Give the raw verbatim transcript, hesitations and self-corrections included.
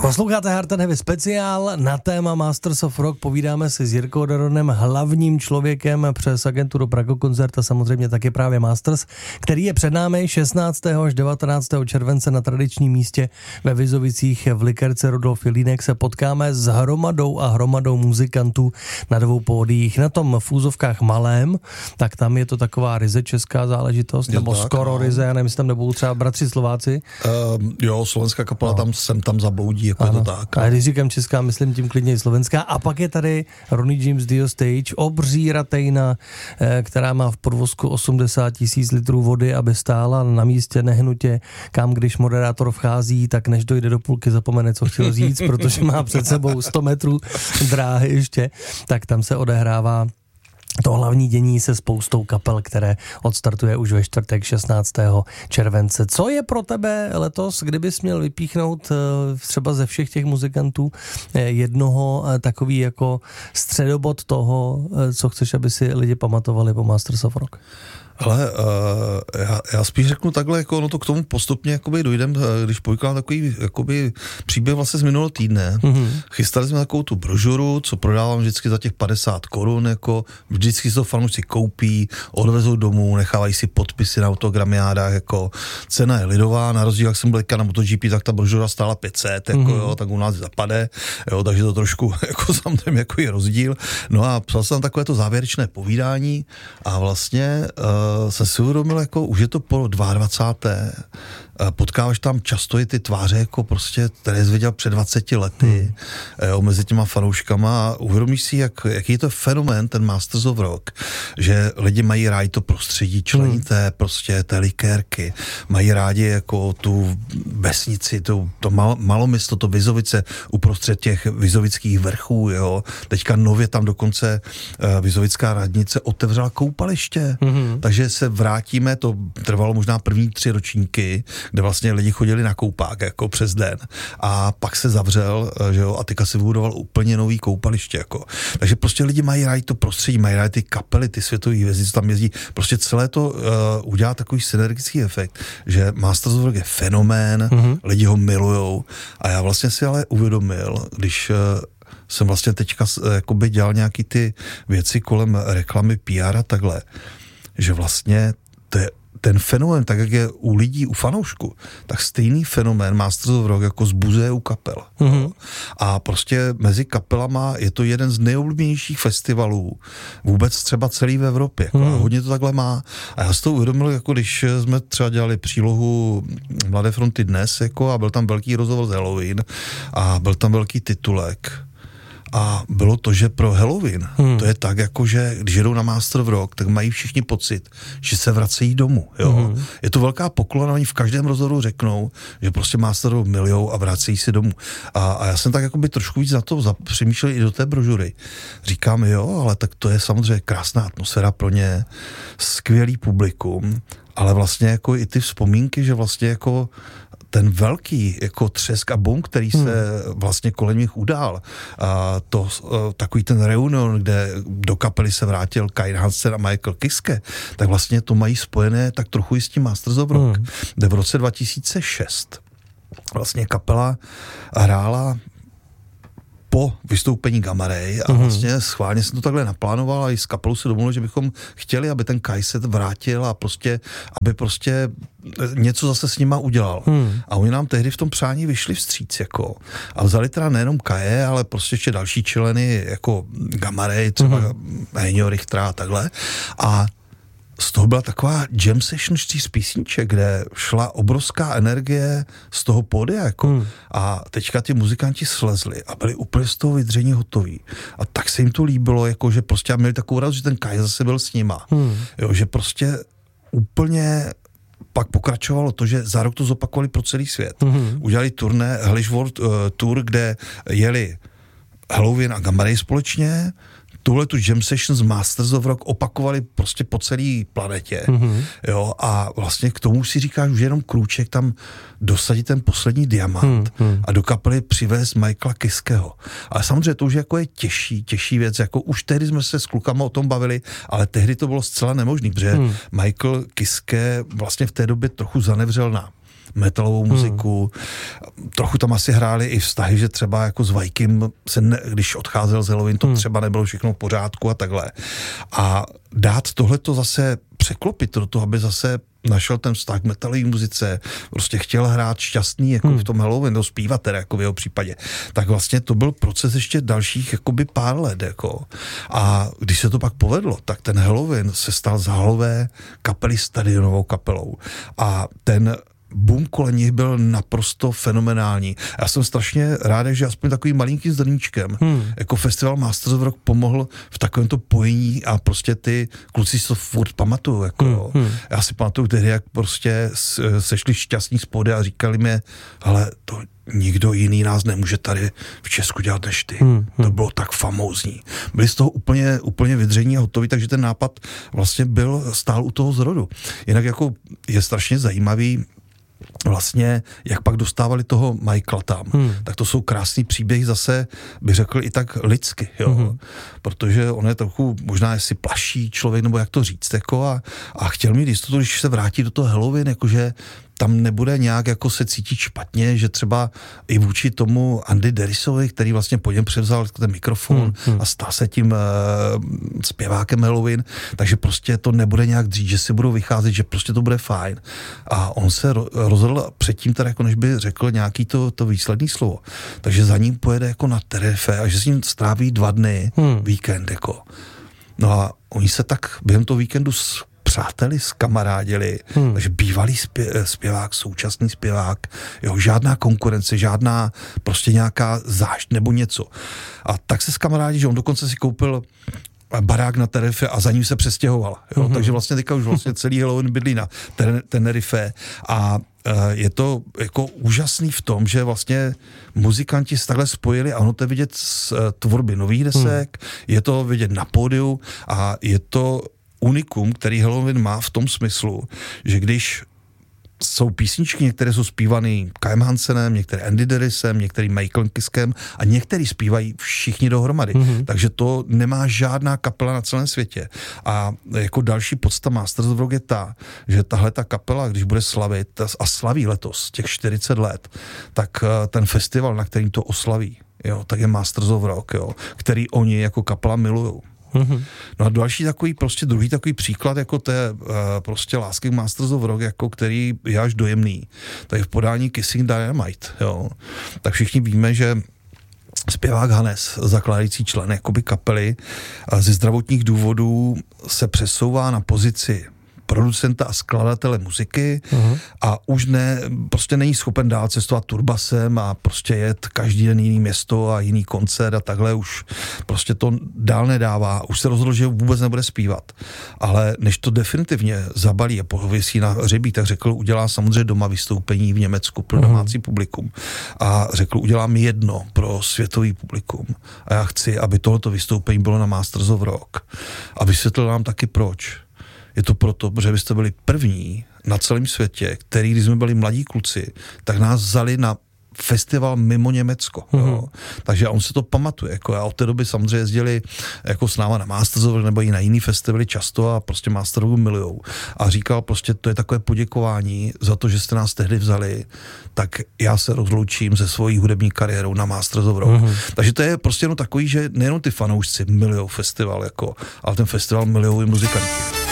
Posloucháte Hard and Heavy speciál na téma Masters of Rock. Povídáme si s Jirkou Daronem, hlavním člověkem přes agenturu Prago Koncert a samozřejmě taky právě Masters, který je před námi šestnáctého až devatenáctého července na tradičním místě ve Vizovicích v likerce Rudolf Jelínek. Se potkáme s hromadou a hromadou muzikantů na dvou pódiích. Na tom v úzovkách malém, tak tam je to taková ryze česká záležitost, nebo tak, skoro no. ryze, já nevím, jestli tam nebudou třeba bratři Slováci. Uh, jo, slovenská kapela no. tam sem tam zabloudí, jako ano. to tak. A když říkám česká, myslím tím klidně i slovenská. A pak je tady Ronnie James Dio Stage, obří ratejna, která má v podvozku osmdesát tisíc litrů vody, aby stála na místě nehnutě, kam když moderátor vchází, tak než dojde do půlky, zapomene, co chtěl říct, protože má před sebou sto metrů dráhy ještě, tak tam se odehrává to hlavní dění se spoustou kapel, které odstartuje už ve čtvrtek šestnáctého července. Co je pro tebe letos, kdybys měl vypíchnout třeba ze všech těch muzikantů jednoho takový jako středobod toho, co chceš, aby si lidi pamatovali po Masters of Rock? Ale uh, já, já spíš řeknu takhle, jako ono to k tomu postupně jakoby dojdem, když povíkám takový jakoby příběh vlastně z minulého týdne. Mm-hmm. Chystali jsme takovou tu brožuru, co prodávám vždycky za těch padesát korun, jako vždycky to fanoušci koupí, odvezou domů, nechávají si podpisy na autogramiádách, jako cena je lidová, na rozdíl, jak jsem byl na MotoGP, tak ta brožura stála pět set, jako mm-hmm. jo, tak u nás zapade, jo, takže to trošku jako samozřejmě jako je rozdíl. No a psal jsem takové to závěrečné povídání a vlastně uh, jsem si uvědomil, jako už je to po dvacáté potkáváš tam často i ty tváře, jako prostě, které jsi viděl před dvaceti lety, hmm. jo, mezi těma fanouškama a uvědomíš si, jak, jaký je to fenomén, ten Masters of Rock, že lidi mají rádi to prostředí, člení hmm. té prostě té likérky, mají rádi jako tu vesnici, tu, to mal, maloměsto, to Vizovice uprostřed těch vizovických vrchů, jo, teďka nově tam dokonce uh, Vizovická radnice otevřela koupaliště, hmm. takže se vrátíme, to trvalo možná první tři ročníky, kde vlastně lidi chodili na koupák jako přes den a pak se zavřel, že jo, a teďka si vybudoval úplně nový koupaliště, jako. Takže prostě lidi mají rádi to prostředí, mají rádi ty kapely, ty světové hvězdy, co tam jezdí, prostě celé to uh, udělá takový synergický efekt, že Masters of Rock je fenomén, mm-hmm. lidi ho milujou a já vlastně si ale uvědomil, když uh, jsem vlastně teďka uh, jakoby dělal nějaký ty věci kolem reklamy P R a takhle, že vlastně to je ten fenomén, tak jak je u lidí, u fanoušku, tak stejný fenomén Masters of Rock jako zbuzuje u kapel. Mm-hmm. A prostě mezi kapelama je to jeden z nejoblíbenějších festivalů vůbec třeba celý v Evropě. Mm. A hodně to takhle má. A já si to uvědomil, jako když jsme třeba dělali přílohu Mladé fronty dnes, jako, a byl tam velký rozhovor z Halloween a byl tam velký titulek. A bylo to, že pro Halloween, hmm. to je tak, jako že když jedou na Master of Rock, tak mají všichni pocit, že se vracejí domů. Jo? Hmm. Je to velká poklona, oni v každém rozhovoru řeknou, že prostě Master of Rock milujou a vracejí si domů. A, a já jsem tak jakoby trošku víc na to přemýšlel i do té brožury. Říkám, jo, ale tak to je samozřejmě krásná atmosféra pro ně, skvělý publikum, ale vlastně jako i ty vzpomínky, že vlastně jako ten velký jako třesk a bum, který se hmm. vlastně kolem nich udál, a to takový ten reunion, kde do kapely se vrátil Kai Hansen a Michael Kiske, tak vlastně to mají spojené tak trochu i s tím Masters of Rock, hmm. kde v roce dva tisíce šest vlastně kapela hrála po vystoupení Gamma Ray a vlastně schválně jsem to takhle naplánoval a i s kapelou se domluvil, že bychom chtěli, aby ten Kai se vrátil a prostě, aby prostě něco zase s nima udělal. Hmm. A oni nám tehdy v tom přání vyšli vstříc, jako. A vzali teda nejenom Kaje, ale prostě ještě další členy, jako Gamma Ray, třeba hmm. Henio Richtera a takhle. A z toho byla taková jam session čtyř písniček, kde šla obrovská energie z toho pódia, jako. Hmm. A teďka ti muzikanti slezli a byli úplně z toho vydření hotoví. A tak se jim to líbilo, jako, že prostě měli takovou radost, že ten Kai zase byl s nima. Hmm. Jo, že prostě úplně pak pokračovalo to, že za rok to zopakovali pro celý svět. Hmm. Udělali turné, Hellish World uh, Tour, kde jeli Halloween a Gamma Ray společně, tuhle tu jam session z Masters of Rock opakovali prostě po celé planetě. Mm-hmm. Jo, a vlastně k tomu si říkáš, že jenom krůček tam dosadit ten poslední diamant mm-hmm. a do kapely přivést Michaela Kiskeho. Ale samozřejmě to už jako je těžší, těžší věc, jako už tehdy jsme se s klukama o tom bavili, ale tehdy to bylo zcela nemožný, protože mm. Michael Kiske vlastně v té době trochu zanevřel na metalovou muziku. Hmm. Trochu tam asi hráli i vztahy, že třeba jako s Vajkem, se ne, když odcházel z Halloween, to hmm. třeba nebylo všechno v pořádku a takhle. A dát tohleto zase překlopit do toho, aby zase našel ten vztah k metalové muzice, prostě chtěl hrát šťastný jako hmm. v tom Halloween, no zpívat teda jako v jeho případě. Tak vlastně to byl proces ještě dalších jakoby pár let jako. A když se to pak povedlo, tak ten Halloween se stal z halové kapely stadionovou kapelou. A ten boom kolem nich byl naprosto fenomenální. Já jsem strašně rád, že aspoň takovým malinkým zrníčkem, hmm. jako festival Masters of Rock pomohl v takovémto pojení a prostě ty kluci si to furt pamatujou. Jako, hmm. Já si pamatuju tehdy, jak prostě sešli šťastní spody a říkali mi, ale to nikdo jiný nás nemůže tady v Česku dělat než ty. Hmm. To bylo tak famózní. Byli z toho úplně, úplně vydření a hotoví, takže ten nápad vlastně byl stál u toho zrodu. Jinak jako je strašně zajímavý vlastně, jak pak dostávali toho Michaela tam, hmm. tak to jsou krásný příběhy zase, bych řekl, i tak lidsky, jo. Hmm. Protože on je trochu, možná jestli plaší člověk, nebo jak to říct, jako a, a chtěl mít jistotu, když se vrátí do toho Halloween, jakože tam nebude nějak jako se cítit špatně, že třeba i vůči tomu Andy Derisovi, který vlastně po něm převzal ten mikrofon hmm, hmm. a stal se tím uh, zpěvákem Halloween, takže prostě to nebude nějak dřít, že si budou vycházet, že prostě to bude fajn. A on se ro- rozhodl předtím teda, jako než by řekl nějaký to, to výsledný slovo. Takže za ním pojede jako na Tenerife a že s ním stráví dva dny hmm. víkend, jako. No a oni se tak během toho víkendu s přáteli, skamarádili, hmm. takže bývalý zpě, zpěvák, současný zpěvák, jo, žádná konkurence, žádná prostě nějaká zášť nebo něco. A tak se skamarádí, že on dokonce si koupil barák na Tenerife a za ním se přestěhoval. Jo? Hmm. Takže vlastně teďka už vlastně celý Halloween bydlí na Tenerife a je to jako úžasný v tom, že vlastně muzikanti se takhle spojili a ono to je vidět z tvorby nových desek, hmm. je to vidět na pódiu a je to unikum, který Halloween má v tom smyslu, že když jsou písničky, některé jsou zpívaný Kajem Hansenem, některé Andy Derisem, některý Michaelem Kiskem a některý zpívají všichni dohromady. Mm-hmm. Takže to nemá žádná kapela na celém světě. A jako další podsta Masters of Rock je ta, že tahle ta kapela, když bude slavit a slaví letos těch čtyřicet let, tak ten festival, na kterým to oslaví, jo, tak je Masters of Rock, jo, který oni jako kapela milujou. Mm-hmm. No a další takový, prostě druhý takový příklad jako té uh, prostě lásky k Masters of Rock, jako který je až dojemný. Tak je v podání Kissing Dynamite, jo. Tak všichni víme, že zpěvák Hannes, zakládající člen jakoby kapely, ze zdravotních důvodů se přesouvá na pozici producenta a skladatele muziky uh-huh. a už ne, prostě není schopen dál cestovat turbasem a prostě jet každý den jiný město a jiný koncert a takhle už prostě to dál nedává. Už se rozhodl, že vůbec nebude zpívat. Ale než to definitivně zabalí a pověsí na hřebí, tak řekl, udělá samozřejmě doma vystoupení v Německu pro domácí uh-huh. publikum. A řekl, udělám jedno pro světový publikum. A já chci, aby tohoto vystoupení bylo na Masters of Rock. A vysvětlil nám taky proč. Je to proto, protože byste byli první na celém světě, který, když jsme byli mladí kluci, tak nás vzali na festival mimo Německo. Mm-hmm. Jo. Takže on se to pamatuje. Jako a od té doby samozřejmě jezdili jako s náma na Masters of Rock nebo i na jiný festivaly často a prostě Masters of Rock milujou. A říkal prostě, to je takové poděkování za to, že jste nás tehdy vzali, tak já se rozloučím se svojí hudební kariérou na Masters of Rock. Mm-hmm. Takže to je prostě jenom takový, že nejenom ty fanoušci milujou festival, jako, ale ten festival milujou i muzikanti.